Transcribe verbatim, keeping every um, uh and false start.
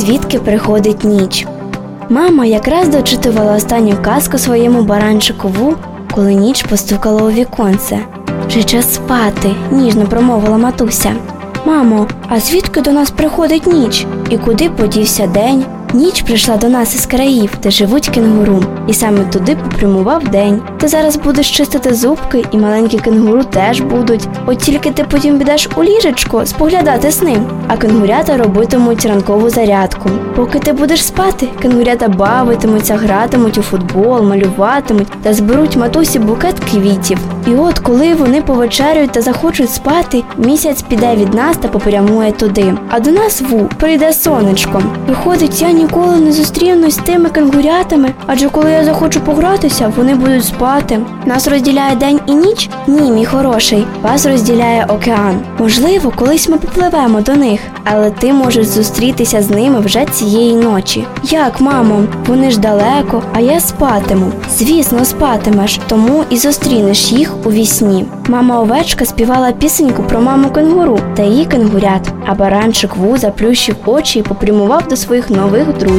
звідки приходить ніч. Мама якраз дочитувала останню казку своєму баранчику Ву, коли ніч постукала у віконце. «Вже час спати», – ніжно промовила матуся. «Мамо, а звідки до нас приходить ніч? І куди подівся день?» Ніч прийшла до нас із країв, де живуть кенгуру, і саме туди попрямував день. Ти зараз будеш чистити зубки, і маленькі кенгуру теж будуть. От тільки ти потім підеш у ліжечко споглядати сни, а кенгурята робитимуть ранкову зарядку. Поки ти будеш спати, кенгурята бавитимуться, гратимуть у футбол, малюватимуть та зберуть матусі букет квітів. І от коли вони повечеряють та захочуть спати, місяць піде від нас та попрямує туди. А до нас Ву прийде сонечком. Виходить, я ніколи не зустрінусь з тими кенгурятами, адже коли я захочу погратися, вони будуть спати. Нас розділяє день і ніч? Ні, мій хороший, вас розділяє океан. Можливо, колись ми попливемо до них, але ти можеш зустрітися з ними вже цієї ночі. Як, мамо? Вони ж далеко, а я спатиму. Звісно, спатимеш, тому і зустрінеш їх у вісні. Мама овечка співала пісеньку про маму кенгуру та її кенгурят, а баранчик Ву заплющив очі і попрямував до своїх нових друзів.